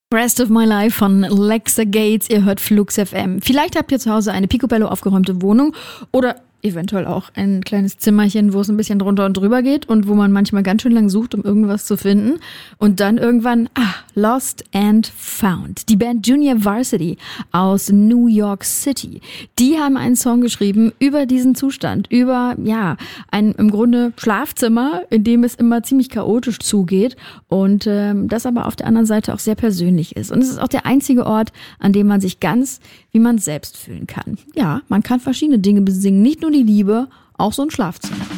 Rest of My Life von Lexa Gates. Ihr hört Flux FM. Vielleicht habt ihr zu Hause eine picobello aufgeräumte Wohnung oder eventuell auch ein kleines Zimmerchen, wo es ein bisschen drunter und drüber geht und wo man manchmal ganz schön lang sucht, um irgendwas zu finden. Und dann irgendwann, Lost and Found. Die Band Junior Varsity aus New York City. Die haben einen Song geschrieben über diesen Zustand, über, ein im Grunde Schlafzimmer, in dem es immer ziemlich chaotisch zugeht und das aber auf der anderen Seite auch sehr persönlich ist. Und es ist auch der einzige Ort, an dem man sich ganz wie man selbst fühlen kann. Ja, man kann verschiedene Dinge besingen, nicht nur die Liebe, auch so ein Schlafzimmer.